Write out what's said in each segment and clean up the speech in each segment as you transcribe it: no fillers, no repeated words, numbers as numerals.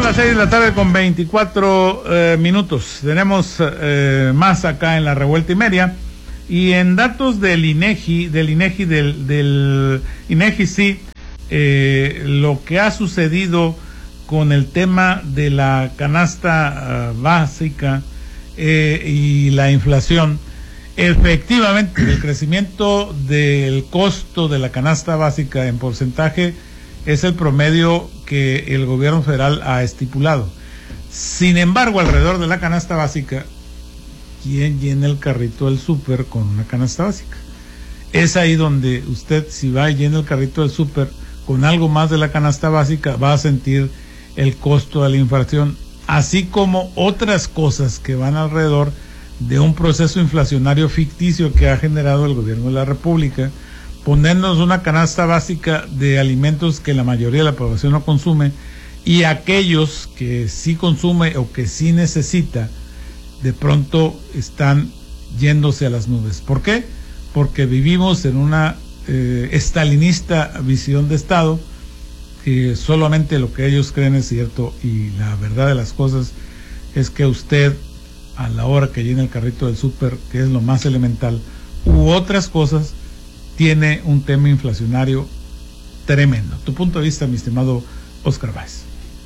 las 6:24 minutos. Tenemos más acá en la revuelta y media. Y en datos del INEGI, del INEGI, sí, lo que ha sucedido con el tema de la canasta básica y la inflación, efectivamente el crecimiento del costo de la canasta básica en porcentaje es el promedio que el gobierno federal ha estipulado. Sin embargo, alrededor de la canasta básica, ¿quién llena el carrito del súper con una canasta básica? Es ahí donde usted, si va y llena el carrito del súper con algo más de la canasta básica, va a sentir el costo de la inflación, así como otras cosas que van alrededor de un proceso inflacionario ficticio que ha generado el gobierno de la República, ponernos una canasta básica de alimentos que la mayoría de la población no consume, y aquellos que sí consume o que sí necesita, de pronto están yéndose a las nubes. ¿Por qué? Porque vivimos en una estalinista visión de Estado, que solamente lo que ellos creen es cierto, y la verdad de las cosas es que usted, a la hora que llena el carrito del súper, que es lo más elemental, u otras cosas, tiene un tema inflacionario tremendo. Tu punto de vista, mi estimado Oscar Báez.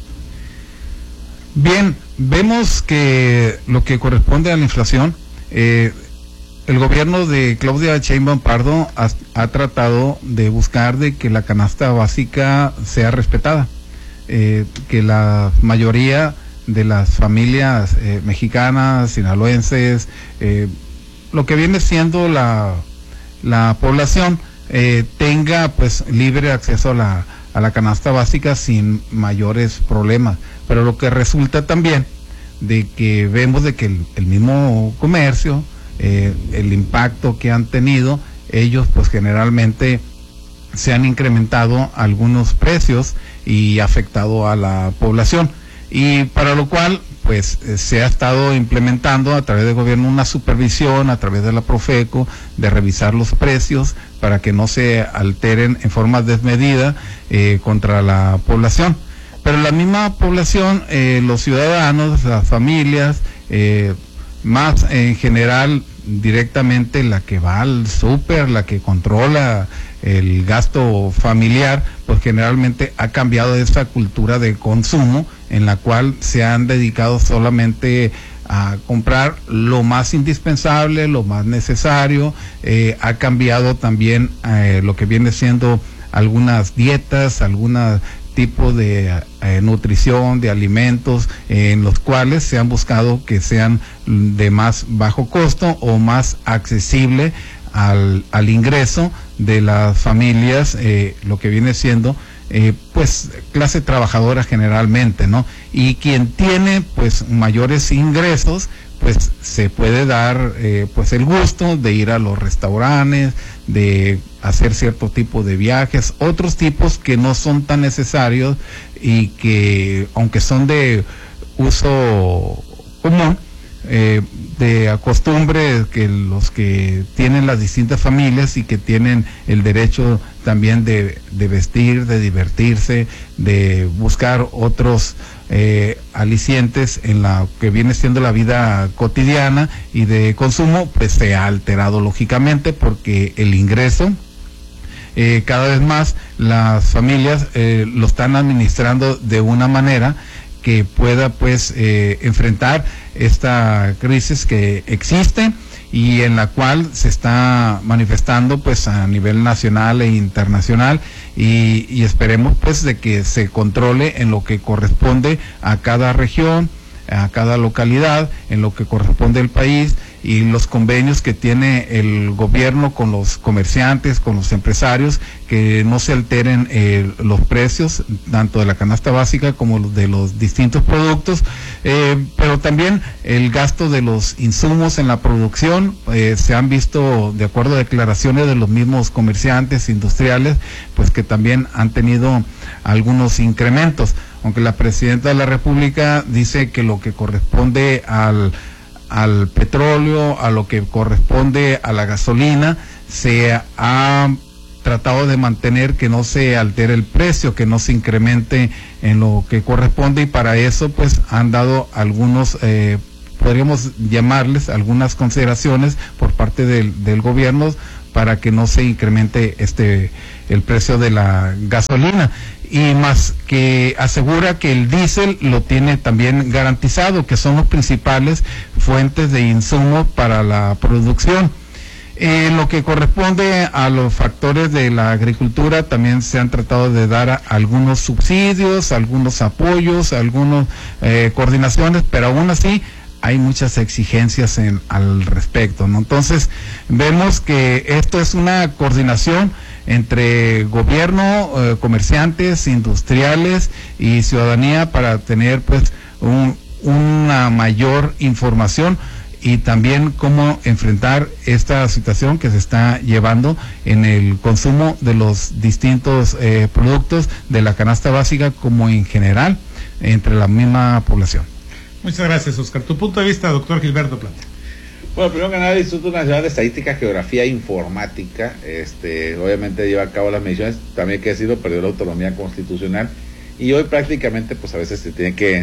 Bien, vemos que lo que corresponde a la inflación, el gobierno de Claudia Sheinbaum Pardo ha tratado de buscar de que la canasta básica sea respetada, que la mayoría de las familias mexicanas, sinaloenses, lo que viene siendo la población tenga pues libre acceso a la canasta básica sin mayores problemas. Pero lo que resulta también de que vemos de que el mismo comercio, el impacto que han tenido, ellos pues generalmente se han incrementado algunos precios y afectado a la población, y para lo cual pues se ha estado implementando a través del gobierno una supervisión a través de la Profeco de revisar los precios para que no se alteren en forma desmedida contra la población. Pero la misma población, los ciudadanos, las familias, más en general directamente la que va al súper, la que controla el gasto familiar, pues generalmente ha cambiado esa cultura de consumo en la cual se han dedicado solamente a comprar lo más indispensable, lo más necesario. Ha cambiado también lo que viene siendo algunas dietas, algunas tipo de nutrición, de alimentos, en los cuales se han buscado que sean de más bajo costo o más accesible al ingreso de las familias, lo que viene siendo pues clase trabajadora generalmente, ¿no? Y quien tiene pues mayores ingresos, pues se puede dar pues el gusto de ir a los restaurantes, de hacer cierto tipo de viajes, otros tipos que no son tan necesarios y que aunque son de uso común, de costumbre, que los que tienen las distintas familias y que tienen el derecho también de vestir, de divertirse, de buscar otros alicientes en la que viene siendo la vida cotidiana y de consumo, pues se ha alterado lógicamente porque el ingreso cada vez más las familias lo están administrando de una manera que pueda pues enfrentar esta crisis que existe y en la cual se está manifestando pues a nivel nacional e internacional, y esperemos pues de que se controle en lo que corresponde a cada región, a cada localidad, en lo que corresponde al país, y los convenios que tiene el gobierno con los comerciantes, con los empresarios, que no se alteren los precios tanto de la canasta básica como de los distintos productos, pero también el gasto de los insumos en la producción. Se han visto, de acuerdo a declaraciones de los mismos comerciantes industriales, pues que también han tenido algunos incrementos, aunque la presidenta de la República dice que lo que corresponde al petróleo, a lo que corresponde a la gasolina, se ha tratado de mantener que no se altere el precio, que no se incremente en lo que corresponde, y para eso pues han dado algunos, podríamos llamarles algunas consideraciones por parte del gobierno para que no se incremente el precio de la gasolina, y más que asegura que el diésel lo tiene también garantizado, que son los principales fuentes de insumo para la producción. Lo que corresponde a los factores de la agricultura, también se han tratado de dar algunos subsidios, algunos apoyos, algunas coordinaciones, pero aún así hay muchas exigencias al respecto, ¿no? Entonces, vemos que esto es una coordinación entre gobierno, comerciantes, industriales y ciudadanía para tener pues una mayor información y también cómo enfrentar esta situación que se está llevando en el consumo de los distintos productos de la canasta básica, como en general entre la misma población. Muchas gracias, Oscar. Tu punto de vista, doctor Gilberto Plata. Bueno, primero que nada, el Instituto Nacional de Estadística, Geografía e Informática, obviamente lleva a cabo las mediciones, también hay que decirlo, perdió la autonomía constitucional, y hoy prácticamente, pues a veces se tiene que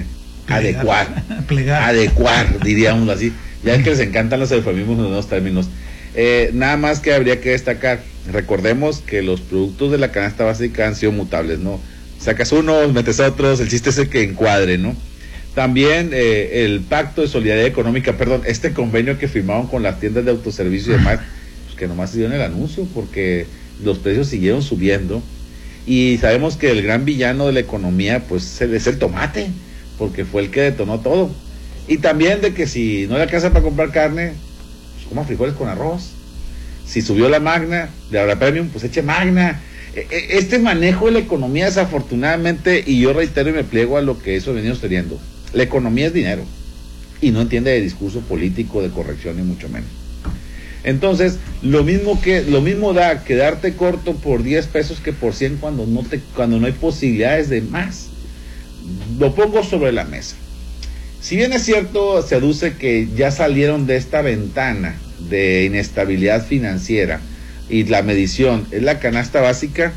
adecuar, diríamos así. Ya es que les encantan los eufemismos en los términos. Nada más que habría que destacar, recordemos que los productos de la canasta básica han sido mutables, ¿no? Sacas unos, metes otros, el chiste es el que encuadre, ¿no? También el Pacto de Solidaridad Económica, este convenio que firmaron con las tiendas de autoservicio y demás, pues que nomás se dio en el anuncio, porque los precios siguieron subiendo, y sabemos que el gran villano de la economía, pues es el tomate, porque fue el que detonó todo. Y también de que si no le alcanza para comprar carne, pues coma frijoles con arroz. Si subió la Magna, de Abra Premium, pues eche Magna. Este manejo de la economía, desafortunadamente, y yo reitero y me pliego a lo que eso ha venido sucediendo, la economía es dinero, y no entiende de discurso político, de corrección, ni mucho menos. Entonces, lo mismo da quedarte corto por 10 pesos que por 100 cuando no hay posibilidades de más. Lo pongo sobre la mesa. Si bien es cierto, se aduce que ya salieron de esta ventana de inestabilidad financiera y la medición es la canasta básica,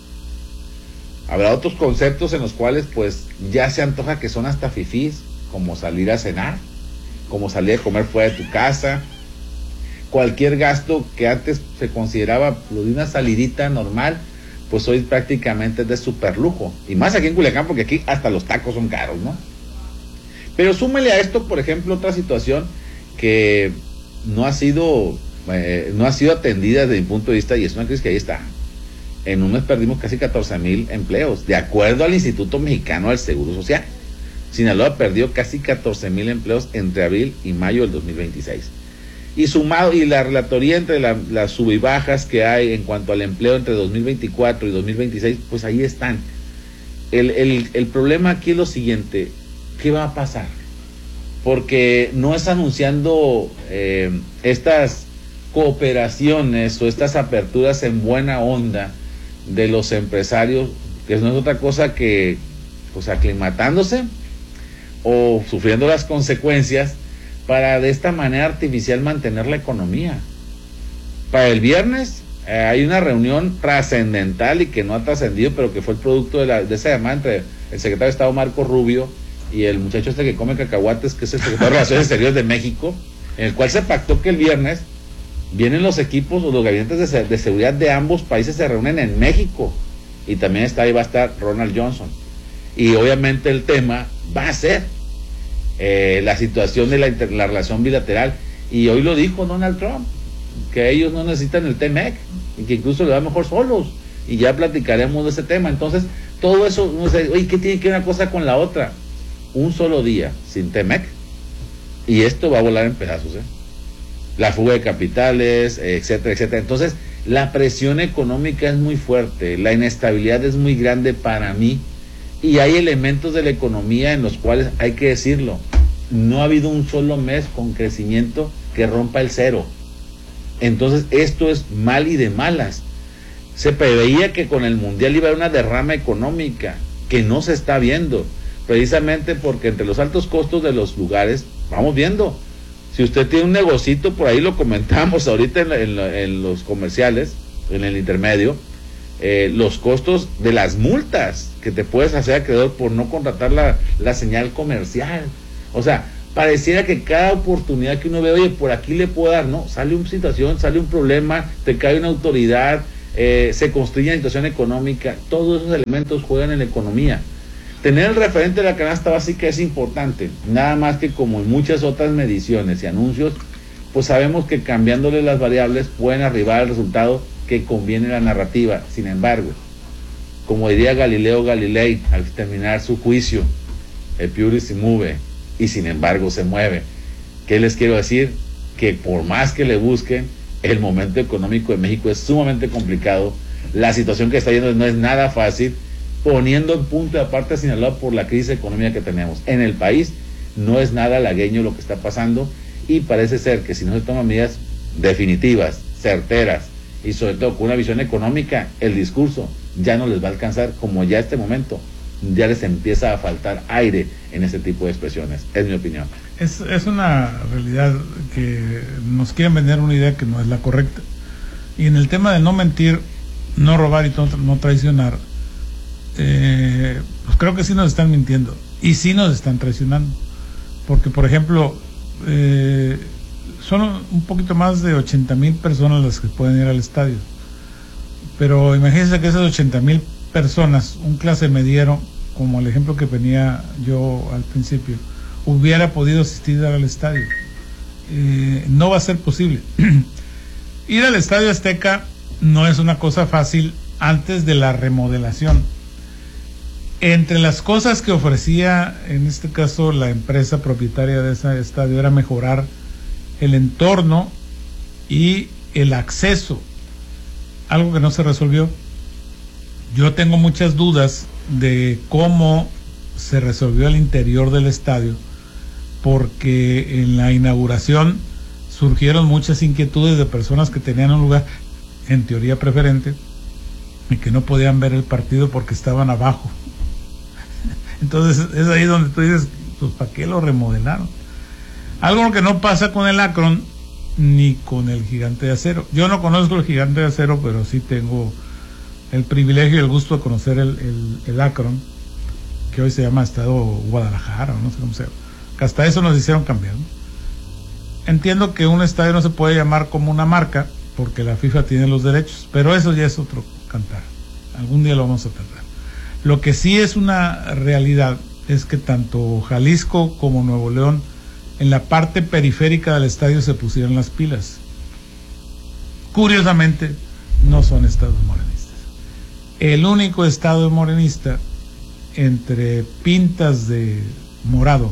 habrá otros conceptos en los cuales pues ya se antoja que son hasta fifís, como salir a cenar, como salir a comer fuera de tu casa, cualquier gasto que antes se consideraba lo de una salidita normal, pues hoy prácticamente es de super lujo, y más aquí en Culiacán, porque aquí hasta los tacos son caros, ¿no? Pero súmele a esto, por ejemplo, otra situación que no ha sido atendida desde mi punto de vista, y es una crisis que ahí está. En un mes perdimos casi 14,000 empleos, de acuerdo al Instituto Mexicano del Seguro Social. Sinaloa perdió casi 14,000 empleos entre abril y mayo del 2026. Y sumado, y la relatoría entre las sub y bajas que hay en cuanto al empleo entre 2024 y 2026, pues ahí están. El problema aquí es lo siguiente: ¿qué va a pasar? Porque no es anunciando estas cooperaciones o estas aperturas en buena onda de los empresarios, que no es otra cosa que pues aclimatándose o sufriendo las consecuencias para de esta manera artificial mantener la economía. Para el viernes hay una reunión trascendental y que no ha trascendido, pero que fue el producto de esa llamada entre el secretario de Estado Marco Rubio y el muchacho que come cacahuates, que es el secretario de Relaciones Exteriores de México, en el cual se pactó que el viernes vienen los equipos o los gabinetes de seguridad de ambos países, se reúnen en México, y también ahí va a estar Ronald Johnson, y obviamente el tema va a ser la situación de la relación bilateral, y hoy lo dijo Donald Trump, que ellos no necesitan el TMEC, y que incluso le va mejor solos, y ya platicaremos de ese tema. Entonces todo eso, no sé, oye, ¿qué tiene que ver una cosa con la otra? Un solo día sin TMEC y esto va a volar en pedazos, la fuga de capitales, etcétera, etcétera. Entonces la presión económica es muy fuerte, la inestabilidad es muy grande para mí, y hay elementos de la economía en los cuales hay que decirlo, no ha habido un solo mes con crecimiento que rompa el cero. Entonces esto es mal y de malas. Se preveía que con el mundial iba a haber una derrama económica que no se está viendo, precisamente porque entre los altos costos de los lugares, vamos viendo, si usted tiene un negocito, por ahí lo comentamos ahorita en los comerciales, en el intermedio, los costos de las multas que te puedes hacer acreedor por no contratar la señal comercial. O sea, pareciera que cada oportunidad que uno ve, oye, por aquí le puedo dar, no, sale una situación, sale un problema, te cae una autoridad, se construye una situación económica, todos esos elementos juegan en la economía. Tener el referente de la canasta básica es importante, nada más que como en muchas otras mediciones y anuncios, pues sabemos que cambiándole las variables pueden arribar al resultado que conviene la narrativa. Sin embargo, como diría Galileo Galilei al terminar su juicio, Epiure si mueve, y sin embargo se mueve. ¿Qué les quiero decir? Que por más que le busquen, el momento económico de México es sumamente complicado, la situación que está yendo no es nada fácil, poniendo en punto de aparte a Sinaloa por la crisis económica que tenemos. En el país no es nada halagüeño lo que está pasando, y parece ser que si no se toman medidas definitivas, certeras, y sobre todo con una visión económica, el discurso ya no les va a alcanzar, como ya este momento ya les empieza a faltar aire en ese tipo de expresiones, es mi opinión. Es una realidad que nos quieren vender una idea que no es la correcta. Y en el tema de no mentir, no robar y no traicionar, pues creo que sí nos están mintiendo y sí nos están traicionando. Porque, por ejemplo, son un poquito más de 80,000 personas las que pueden ir al estadio. Pero imagínense que esas 80,000 personas, un clase mediero, como el ejemplo que venía yo al principio, hubiera podido asistir al estadio. No va a ser posible. Ir al Estadio Azteca no es una cosa fácil antes de la remodelación. Entre las cosas que ofrecía, en este caso, la empresa propietaria de ese estadio, era mejorar el entorno y el acceso, algo que no se resolvió. Yo tengo muchas dudas de cómo se resolvió el interior del estadio, porque en la inauguración surgieron muchas inquietudes de personas que tenían un lugar en teoría preferente y que no podían ver el partido porque estaban abajo. Entonces es ahí donde tú dices, pues ¿para qué lo remodelaron? Algo que no pasa con el Akron ni con el Gigante de Acero. Yo no conozco el Gigante de Acero, pero sí tengo el privilegio y el gusto de conocer el Akron, que hoy se llama Estado Guadalajara, o no sé cómo se llama. Que hasta eso nos hicieron cambiar, ¿no? Entiendo que un estadio no se puede llamar como una marca, porque la FIFA tiene los derechos, pero eso ya es otro cantar. Algún día lo vamos a tratar. Lo que sí es una realidad es que tanto Jalisco como Nuevo León, en la parte periférica del estadio, se pusieron las pilas. Curiosamente, no son estados morenistas. El único estado morenista, entre pintas de morado,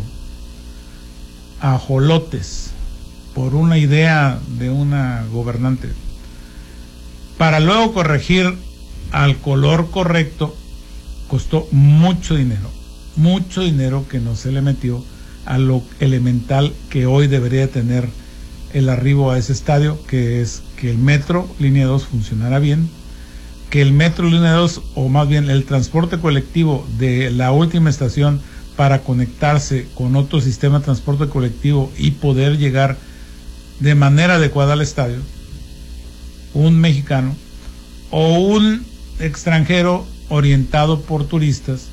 ajolotes, por una idea de una gobernante, para luego corregir al color correcto, costó mucho dinero que no se le metió a lo elemental que hoy debería tener el arribo a ese estadio, que es que el metro línea 2 funcionara bien, que el metro línea 2, o más bien el transporte colectivo de la última estación para conectarse con otro sistema de transporte colectivo y poder llegar de manera adecuada al estadio, un mexicano o un extranjero orientado por turistas,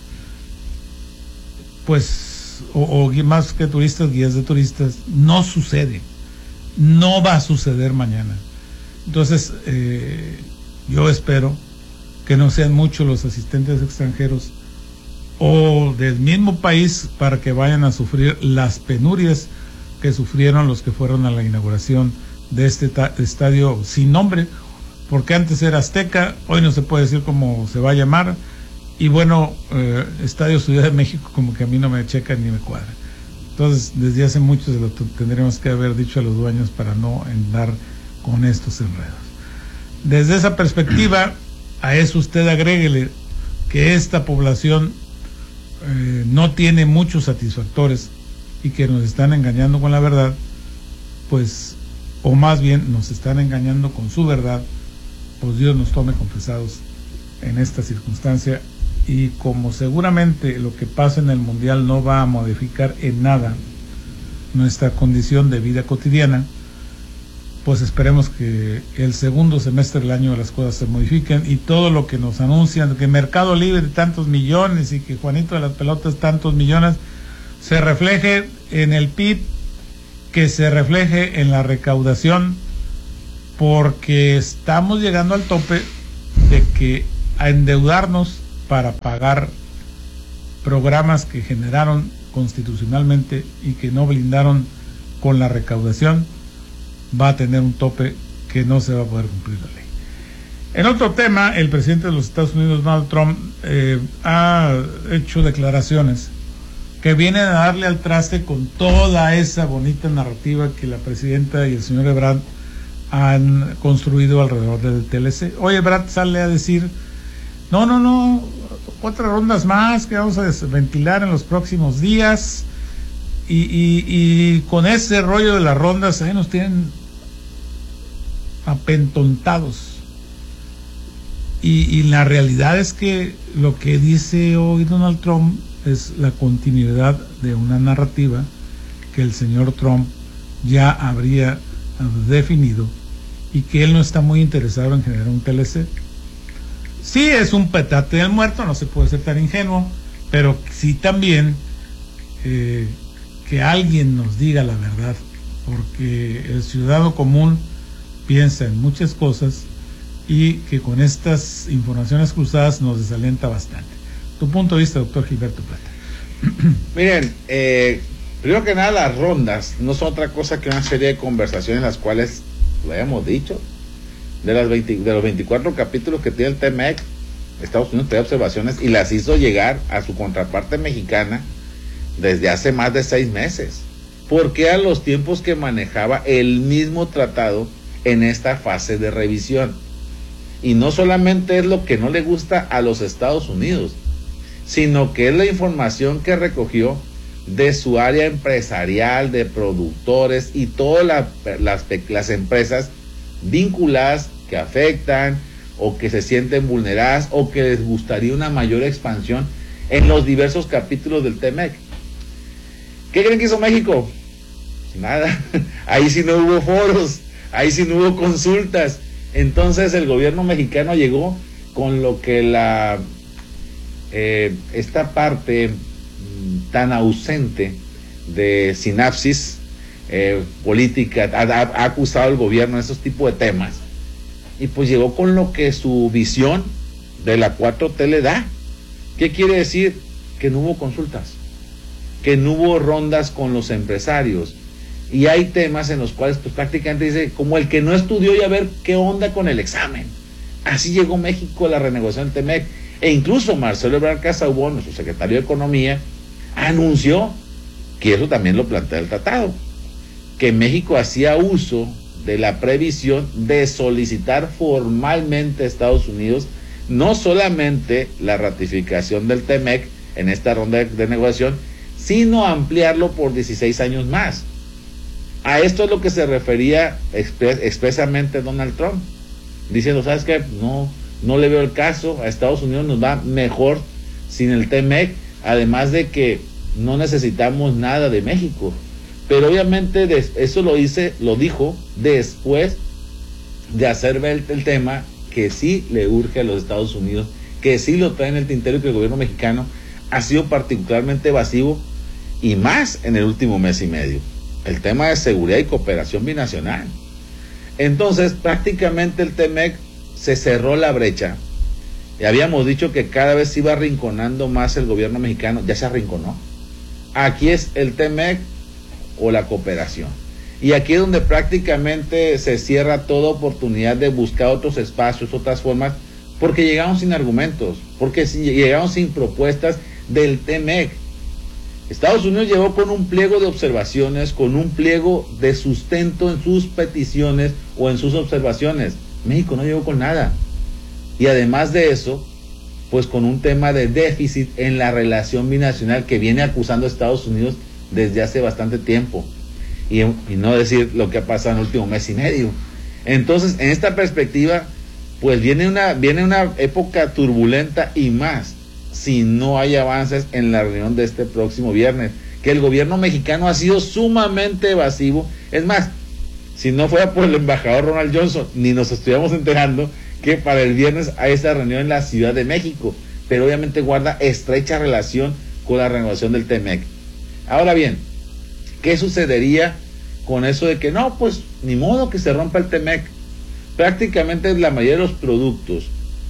pues, o más que turistas, guías de turistas, no sucede, no va a suceder mañana. Entonces, yo espero que no sean muchos los asistentes extranjeros o del mismo país para que vayan a sufrir las penurias que sufrieron los que fueron a la inauguración de este estadio sin nombre, porque antes era Azteca, hoy no se puede decir cómo se va a llamar, y bueno, Estadio Ciudad de México como que a mí no me checa ni me cuadra. Entonces, desde hace mucho se lo tendríamos que haber dicho a los dueños para no andar con estos enredos. Desde esa perspectiva, a eso usted agréguele que esta población no tiene muchos satisfactores y que nos están engañando con la verdad, pues, o más bien nos están engañando con su verdad, pues Dios nos tome confesados en esta circunstancia. Y como seguramente lo que pasa en el Mundial no va a modificar en nada nuestra condición de vida cotidiana, pues esperemos que el segundo semestre del año las cosas se modifiquen y todo lo que nos anuncian, que Mercado Libre tantos millones y que Juanito de las Pelotas tantos millones, se refleje en el PIB, que se refleje en la recaudación, porque estamos llegando al tope de que a endeudarnos para pagar programas que generaron constitucionalmente y que no blindaron con la recaudación, va a tener un tope que no se va a poder cumplir la ley. En otro tema, el presidente de los Estados Unidos, Donald Trump, ha hecho declaraciones que vienen a darle al traste con toda esa bonita narrativa que la presidenta y el señor Ebrard han construido alrededor del TLC. Hoy Ebrard sale a decir, no, 4 rondas más que vamos a ventilar en los próximos días, y con ese rollo de las rondas ahí nos tienen apentontados. Y la realidad es que lo que dice hoy Donald Trump es la continuidad de una narrativa que el señor Trump ya habría definido y que él no está muy interesado en generar un TLC. Sí, es un petate del muerto, no se puede ser tan ingenuo, pero sí también que alguien nos diga la verdad, porque el ciudadano común piensa en muchas cosas y que con estas informaciones cruzadas nos desalienta bastante. Tu punto de vista, doctor Gilberto Plata. Miren, primero que nada, las rondas no son otra cosa que una serie de conversaciones en las cuales, lo habíamos dicho, de los 24 capítulos que tiene el TMEC, Estados Unidos tiene observaciones y las hizo llegar a su contraparte mexicana desde hace más de 6 meses, porque eran los tiempos que manejaba el mismo tratado en esta fase de revisión. Y no solamente es lo que no le gusta a los Estados Unidos, sino que es la información que recogió de su área empresarial, de productores y todas las empresas vinculadas que afectan o que se sienten vulneradas o que les gustaría una mayor expansión en los diversos capítulos del TMEC. ¿Qué creen que hizo México? Nada. Ahí sí no hubo foros, ahí sí no hubo consultas. Entonces el gobierno mexicano llegó con lo que esta parte tan ausente de sinapsis política ha acusado al gobierno de esos tipos de temas, y pues llegó con lo que su visión de la 4T le da. ¿Qué quiere decir? Que no hubo consultas, que no hubo rondas con los empresarios, y hay temas en los cuales pues prácticamente dice, como el que no estudió y a ver qué onda con el examen. Así llegó México a la renegociación del TMEC, e incluso Marcelo Ebrard Casaubon, nuestro secretario de Economía, anunció que eso también lo plantea el tratado, que México hacía uso de la previsión de solicitar formalmente a Estados Unidos no solamente la ratificación del TMEC en esta ronda de negociación, sino ampliarlo por 16 años más. A esto es lo que se refería expresamente Donald Trump, diciendo, ¿sabes qué? No le veo el caso, a Estados Unidos nos va mejor sin el TMEC, además de que no necesitamos nada de México. Pero obviamente eso lo dijo después de hacer ver el tema que sí le urge a los Estados Unidos, que sí lo trae en el tintero, y que el gobierno mexicano ha sido particularmente evasivo, y más en el último mes y medio. El tema de seguridad y cooperación binacional. Entonces prácticamente el TMEC se cerró la brecha, y habíamos dicho que cada vez se iba arrinconando más el gobierno mexicano. Ya se arrinconó. Aquí es el TMEC o la cooperación, y aquí es donde prácticamente se cierra toda oportunidad de buscar otros espacios, otras formas, porque llegamos sin argumentos, porque llegamos sin propuestas del TMEC. Estados Unidos llegó con un pliego de observaciones, con un pliego de sustento en sus peticiones o en sus observaciones. México no llegó con nada, y además de eso, pues con un tema de déficit en la relación binacional que viene acusando a Estados Unidos desde hace bastante tiempo, y no decir lo que ha pasado en el último mes y medio. Entonces, en esta perspectiva, pues viene una época turbulenta, y más si no hay avances en la reunión de este próximo viernes, que el gobierno mexicano ha sido sumamente evasivo. Es más, si no fuera por el embajador Ronald Johnson, ni nos estuviéramos enterando que para el viernes hay esta reunión en la Ciudad de México, pero obviamente guarda estrecha relación con la renovación del TEMEC. Ahora bien, ¿qué sucedería con eso de que no, pues ni modo que se rompa el TEMEC? Prácticamente la mayoría de los productos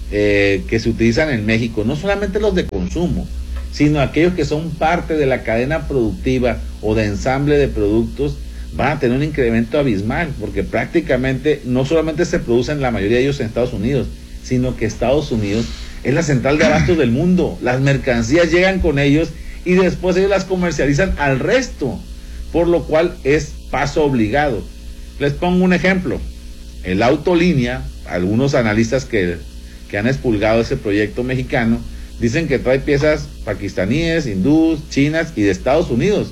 que se utilizan en México, no solamente los de consumo, sino aquellos que son parte de la cadena productiva o de ensamble de productos, van a tener un incremento abismal, porque prácticamente no solamente se producen la mayoría de ellos en Estados Unidos, sino que Estados Unidos es la central de abastos del mundo. Las mercancías llegan con ellos y después ellos las comercializan al resto, por lo cual es paso obligado. Les pongo un ejemplo. El Autolínea, algunos analistas que han expulgado ese proyecto mexicano, dicen que trae piezas pakistaníes, hindús, chinas y de Estados Unidos.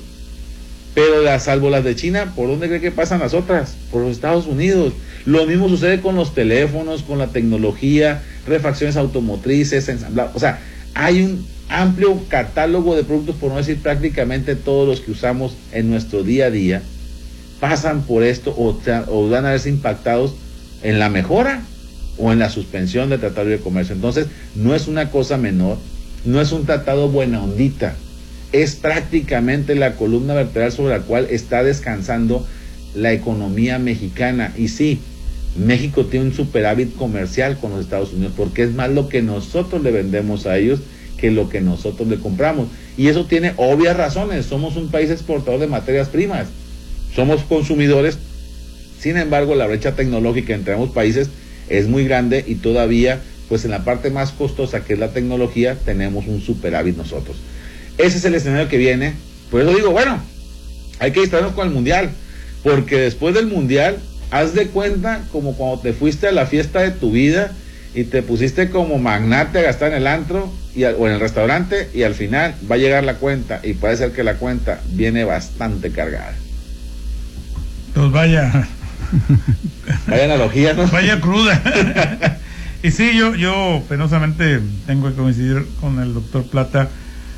Pero salvo las de China, ¿por dónde cree que pasan las otras? Por los Estados Unidos. Lo mismo sucede con los teléfonos, con la tecnología, refacciones automotrices, ensamblados. O sea, hay un amplio catálogo de productos, por no decir prácticamente todos los que usamos en nuestro día a día, pasan por esto o van a verse impactados en la mejora o en la suspensión del Tratado de Comercio. Entonces, no es una cosa menor, no es un tratado buena ondita, es prácticamente la columna vertebral sobre la cual está descansando la economía mexicana. Y sí, México tiene un superávit comercial con los Estados Unidos, porque es más lo que nosotros le vendemos a ellos que lo que nosotros le compramos. Y eso tiene obvias razones. Somos un país exportador de materias primas, somos consumidores. Sin embargo, la brecha tecnológica entre ambos países es muy grande y todavía, pues en la parte más costosa, que es la tecnología, tenemos un superávit nosotros. Ese es el escenario que viene. Por eso digo, bueno, hay que distraernos con el Mundial, porque después del Mundial, haz de cuenta como cuando te fuiste a la fiesta de tu vida y te pusiste como magnate a gastar en el antro o en el restaurante, y al final va a llegar la cuenta, y puede ser que la cuenta viene bastante cargada. Pues vaya analogía, ¿no? Vaya cruda. Y sí, yo penosamente tengo que coincidir con el doctor Plata,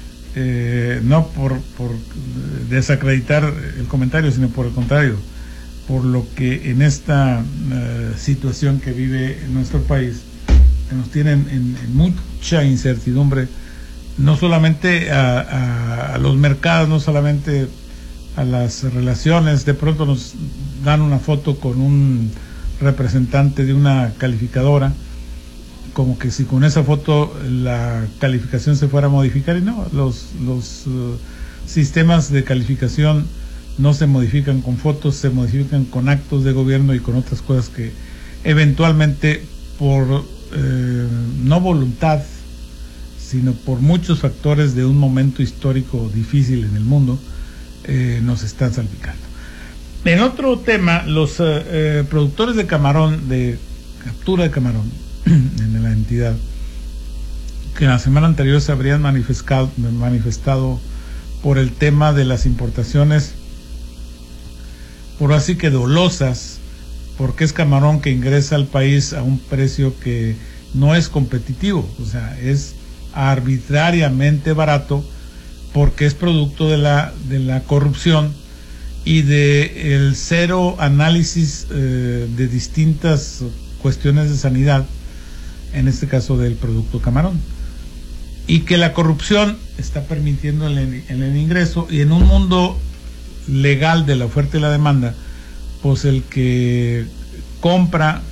no por desacreditar el comentario, sino por el contrario, por lo que en esta situación que vive nuestro país, que nos tienen en mucha incertidumbre, no solamente a los mercados, no solamente a las relaciones. De pronto nos dan una foto con un representante de una calificadora, como que si con esa foto la calificación se fuera a modificar, y no, los sistemas de calificación no se modifican con fotos, se modifican con actos de gobierno y con otras cosas que eventualmente, por no voluntad, sino por muchos factores de un momento histórico difícil en el mundo, nos están salpicando. En otro tema, los productores de camarón, de captura de camarón en la entidad, que la semana anterior se habrían manifestado por el tema de las importaciones, por así que dolosas, porque es camarón que ingresa al país a un precio que no es competitivo, o sea, es arbitrariamente barato, porque es producto de la corrupción y de el cero análisis de distintas cuestiones de sanidad, en este caso del producto camarón, y que la corrupción está permitiendo el ingreso. Y en un mundo legal de la oferta y la demanda, pues el que compra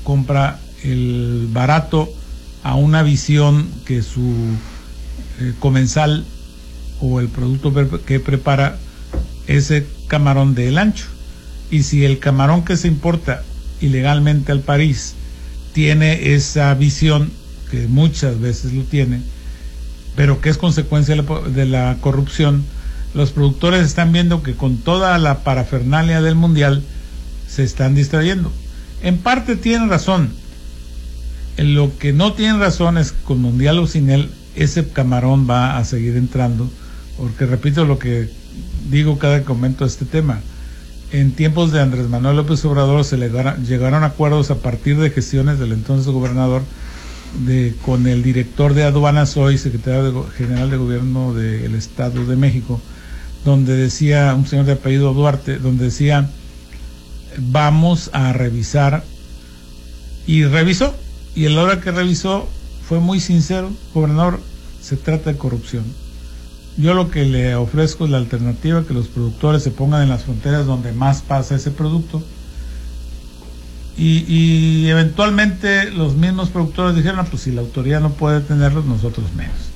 el barato a una visión que su comensal o el producto que prepara ese camarón del ancho. Y si el camarón que se importa ilegalmente al país tiene esa visión, que muchas veces lo tiene, pero que es consecuencia de la corrupción, los productores están viendo que con toda la parafernalia del mundial se están distrayendo. En parte tienen razón. En lo que no tienen razón es, con mundial o sin él, ese camarón va a seguir entrando, porque repito lo que digo cada que comento este tema. En tiempos de Andrés Manuel López Obrador se llegaron acuerdos a partir de gestiones del entonces gobernador con el director de aduanas, hoy secretario general de gobierno del Estado de México, donde decía, un señor de apellido Duarte, donde decía, vamos a revisar. Y revisó, y a la hora que revisó fue muy sincero: gobernador, se trata de corrupción. Yo lo que le ofrezco es la alternativa, que los productores se pongan en las fronteras donde más pasa ese producto. Y eventualmente los mismos productores dijeron, pues si la autoridad no puede tenerlos, nosotros menos.